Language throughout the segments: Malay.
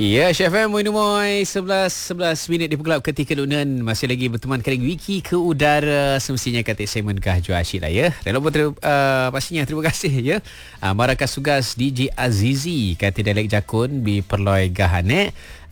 Ya, Chef M, Moy 11 minit di Pegelap ketika lunan. Masih lagi bertemankan Wiki ke udara. Semestinya kata segmen Kahju Asyik lah ya. Dan pastinya terima kasih ya. Marakas Sugas DJ Azizi kata Dialek Jakun bi perloi gahane.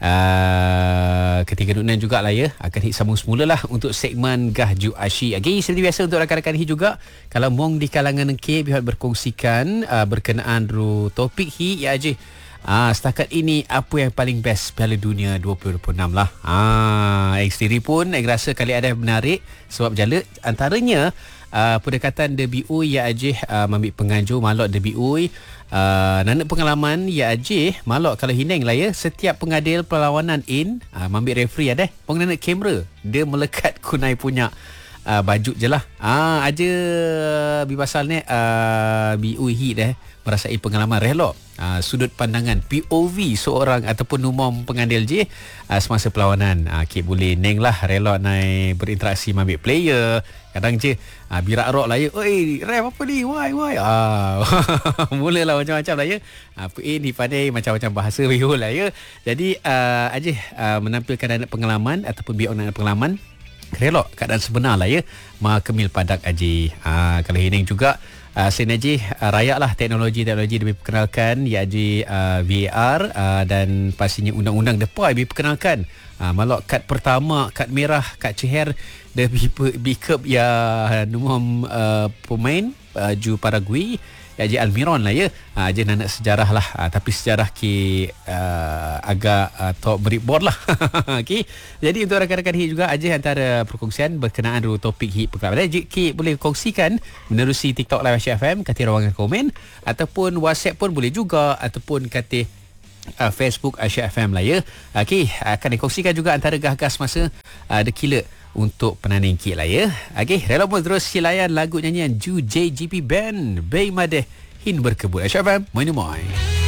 Ketika lunan jugalah ya. Akan hit sambung semula lah untuk segmen Kahju Asyik. Okay, seperti biasa untuk rakan-rakan hi juga. Kalau mong di kalangan ke biar berkongsikan berkenaan ru topik hi ya je. Setakat ini apa yang paling best Piala Dunia 2026 lah. Eksteri pun saya rasa kali ada yang menarik sebab jala antaranya pendekatan Derby Ui ya ajih mamik penganjur malok Derby Ui. Nanak pengalaman ya ajih malok kalau hineng lah ya setiap pengadil perlawanan mamik referee ada pengenanak kamera dia melekat kunai punya baju je lah. Aja bi pasal ni bi Ui hi dah merasai pengalaman relok sudut pandangan POV seorang ataupun umum pengandil je semasa perlawanan. Boleh neng lah relok naik berinteraksi ambil player. Kadang je birak rock lah ya. Oi, ref apa ni? Why? Mulalah macam-macam lah ya. Ni pandai macam-macam bahasa bihul lah ya. Jadi aja menampilkan anak pengalaman ataupun biar anak pengalaman relok keadaan sebenar lah ya. Kemil padak aji. Kalau hining juga sen aji rayak lah teknologi lebih perkenalkan ya aji VAR dan pastinya undang-undang depan lebih perkenalkan. Malak kad pertama, kad merah, kad ceher dia bikep ya numum pemain ju Paraguay ya aji Almiron lah ya. Aja nak sejarah lah tapi sejarah ki agak top beribor lah. Okey. Jadi untuk rakan-rakan hi juga aja antara perkongsian berkenaan dengan topik hi perkara. Ki boleh kongsikan menerusi TikTok Live FM kata ruangan komen ataupun WhatsApp pun boleh juga ataupun kata Facebook Asia FM lah ya. Okey, akan dikongsikan juga antara gahgas masa The Killer untuk penanding ki lah ya. Okey, rela pun terus silayan lagu nyanyian Ju JGP Band Bay Madeh Hin berkebut Asia FM. Moin.